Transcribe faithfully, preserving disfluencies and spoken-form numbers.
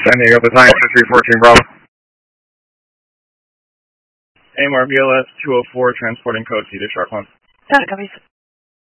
San Diego Design two three fourteen Bravo. A M R V L S two oh four transporting code C to Sharp one. Got it, copy.